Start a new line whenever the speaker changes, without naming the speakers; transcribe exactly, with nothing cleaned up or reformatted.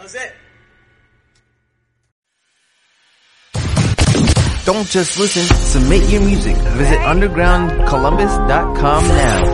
was it.
Don't just listen, submit your music. Visit underground columbus dot com now.